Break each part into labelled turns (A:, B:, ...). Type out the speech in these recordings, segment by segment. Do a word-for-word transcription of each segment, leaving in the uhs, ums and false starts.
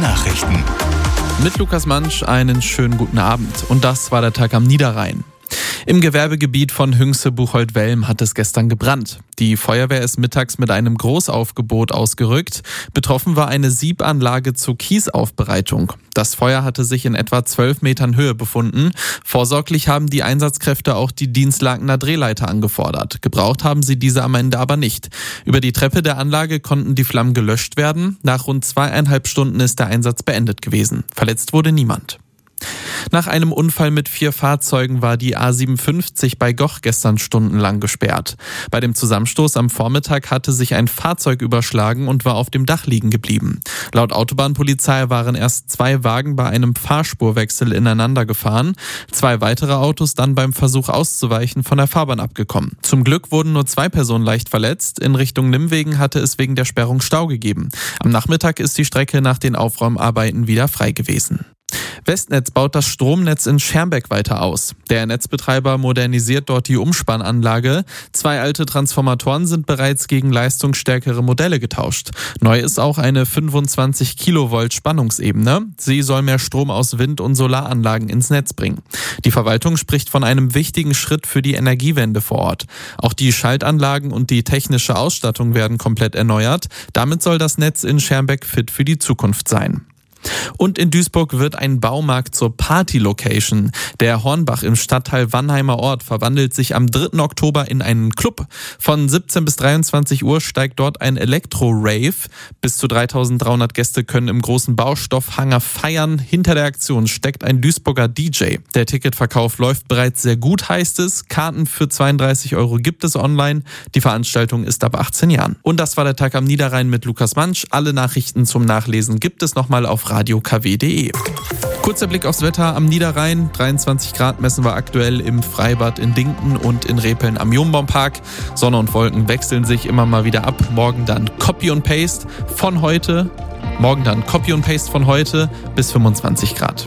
A: Nachrichten.
B: Mit Lukas Mansch einen schönen guten Abend. Und das war der Tag am Niederrhein. Im Gewerbegebiet von Hünxe-Buchholz-Welm hat es gestern gebrannt. Die Feuerwehr ist mittags mit einem Großaufgebot ausgerückt. Betroffen war eine Siebanlage zur Kiesaufbereitung. Das Feuer hatte sich in etwa zwölf Metern Höhe befunden. Vorsorglich haben die Einsatzkräfte auch die Dienstlakener Drehleiter angefordert. Gebraucht haben sie diese am Ende aber nicht. Über die Treppe der Anlage konnten die Flammen gelöscht werden. Nach rund zweieinhalb Stunden ist der Einsatz beendet gewesen. Verletzt wurde niemand. Nach einem Unfall mit vier Fahrzeugen war die A siebenundfünfzig bei Goch gestern stundenlang gesperrt. Bei dem Zusammenstoß am Vormittag hatte sich ein Fahrzeug überschlagen und war auf dem Dach liegen geblieben. Laut Autobahnpolizei waren erst zwei Wagen bei einem Fahrspurwechsel ineinander gefahren, zwei weitere Autos dann beim Versuch auszuweichen von der Fahrbahn abgekommen. Zum Glück wurden nur zwei Personen leicht verletzt. In Richtung Nimwegen hatte es wegen der Sperrung Stau gegeben. Am Nachmittag ist die Strecke nach den Aufräumarbeiten wieder frei gewesen. Westnetz baut das Stromnetz in Schermbeck weiter aus. Der Netzbetreiber modernisiert dort die Umspannanlage. Zwei alte Transformatoren sind bereits gegen leistungsstärkere Modelle getauscht. Neu ist auch eine fünfundzwanzig Kilovolt Spannungsebene. Sie soll mehr Strom aus Wind- und Solaranlagen ins Netz bringen. Die Verwaltung spricht von einem wichtigen Schritt für die Energiewende vor Ort. Auch die Schaltanlagen und die technische Ausstattung werden komplett erneuert. Damit soll das Netz in Schermbeck fit für die Zukunft sein. Und in Duisburg wird ein Baumarkt zur Party-Location. Der Hornbach im Stadtteil Wannheimer Ort verwandelt sich am dritten Oktober in einen Club. Von siebzehn bis dreiundzwanzig Uhr steigt dort ein Elektro-Rave. Bis zu dreitausenddreihundert Gäste können im großen Baustoffhanger feiern. Hinter der Aktion steckt ein Duisburger D J. Der Ticketverkauf läuft bereits sehr gut, heißt es. Karten für zweiunddreißig Euro gibt es online. Die Veranstaltung ist ab achtzehn Jahren. Und das war der Tag am Niederrhein mit Lukas Mansch. Alle Nachrichten zum Nachlesen gibt es nochmal auf radio k w punkt d e. Kurzer Blick aufs Wetter am Niederrhein. dreiundzwanzig Grad messen wir aktuell im Freibad in Dinkten und in Repeln am Jungbaumpark. Sonne und Wolken wechseln sich immer mal wieder ab. Morgen dann Copy und Paste von heute. Morgen dann Copy und Paste von heute bis fünfundzwanzig Grad.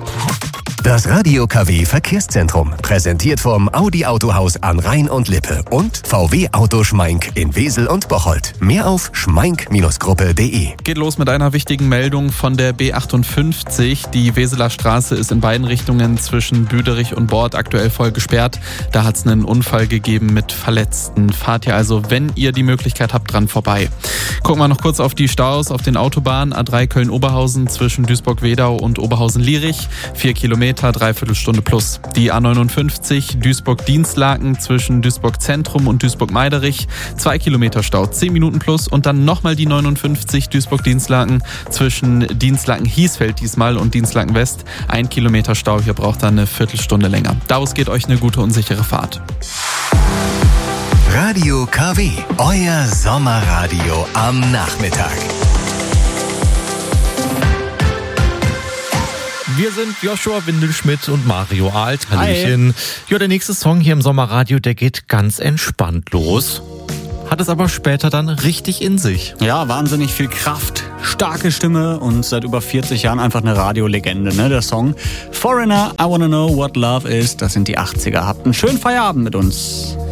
A: Das Radio K W Verkehrszentrum, präsentiert vom Audi Autohaus an Rhein und Lippe und V W Auto Schmeink in Wesel und Bocholt. Mehr auf schmeink Gruppe punkt d e.
B: Geht los mit einer wichtigen Meldung von der B achtundfünfzig. Die Weseler Straße ist in beiden Richtungen zwischen Büderich und Bord aktuell voll gesperrt. Da hat es einen Unfall gegeben mit Verletzten. Fahrt ihr also, wenn ihr die Möglichkeit habt, dran vorbei. Gucken wir noch kurz auf die Staus auf den Autobahnen. A drei Köln-Oberhausen zwischen Duisburg-Wedau und Oberhausen-Lierich. Vier Kilometer. Dreiviertelstunde plus. Die A neunundfünfzig Duisburg-Dienstlaken zwischen Duisburg-Zentrum und Duisburg-Meiderich. Zwei Kilometer Stau, zehn Minuten plus. Und dann nochmal die neunundfünfzig Duisburg-Dienstlaken zwischen Dienstlaken-Hiesfeld diesmal und Dienstlaken-West. Ein Kilometer Stau, hier braucht er eine Viertelstunde länger. Daraus geht euch eine gute und sichere Fahrt.
A: Radio K W, euer Sommerradio am Nachmittag.
C: Wir sind Joshua Windelschmidt und Mario Alt. Hallöchen. Ja, der nächste Song hier im Sommerradio, der geht ganz entspannt los. Hat es aber später dann richtig in sich.
D: Ja, wahnsinnig viel Kraft, starke Stimme und seit über vierzig Jahren einfach eine Radiolegende, ne, der Song. Foreigner, I Wanna Know What Love Is, das sind die achtziger. Habt einen schönen Feierabend mit uns.